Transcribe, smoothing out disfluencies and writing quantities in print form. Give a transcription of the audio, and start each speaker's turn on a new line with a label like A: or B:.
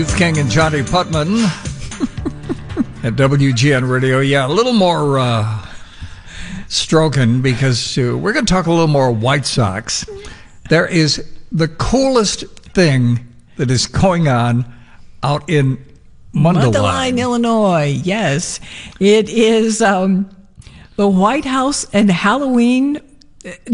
A: King and Johnny Putman at WGN Radio. Yeah, a little more stroking because we're going to talk a little more White Sox. There is the coolest thing that is going on out in Mundelein,
B: Illinois. Yes, it is the White House and Halloween